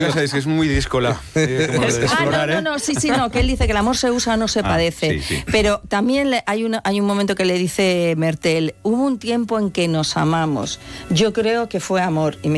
Ya sabéis que es muy díscola. No, que él dice que el amor se usa, no se padece. Sí. Pero también hay un momento que le dice Mertel, hubo un tiempo en que nos amamos. Yo creo que fue amor. Y me